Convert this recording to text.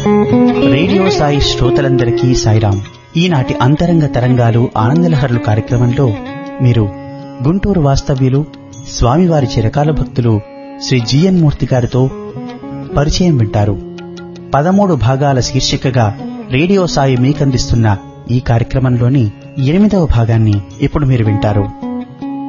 Radio Sai శ్రోతలందరికీ సాయిరాం. ఈనాటి అంతరంగ తరంగాలు ఆనందలహరులు కార్యక్రమంలో మీరు గుంటూరు వాస్తవ్యులు స్వామివారి చిరకాల భక్తులు శ్రీ జిఎన్ మూర్తి గారితో పరిచయం వింటారు. 13 భాగాల శీర్షికగా రేడియో సాయి మీకందిస్తున్న ఈ కార్యక్రమంలోని 8వ భాగాన్ని ఇప్పుడు మీరు వింటారు.